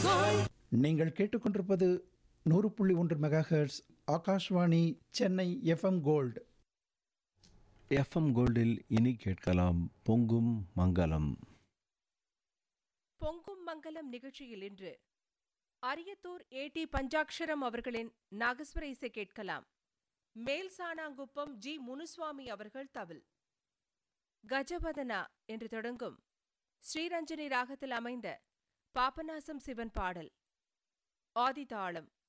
நீங்கள் கேட்டுக்கொண்டிருப்பது 100.1 megahertz Akashvani Chennai FM gold. FM கோல்டில் இனி கேட்கலாம் பொங்கும் மங்களம். பொங்கும் மங்கலம் நிகழ்ச்சியில் இன்று அரியத்தூர் ஏ.டி. பஞ்சாக்ஷரம் அவர்களின் நாகஸ்வர இசை கேட்கலாம். மேல் சாணாங்குப்பம் ஜி. முனுசுவாமி அவர்கள் தவில். கஜபதனா என்று தொடங்கும் ஸ்ரீரஞ்சனி ராகத்தில் அமைந்த பாபநாசம் சிவன் பாடல். ஆதிதாளம்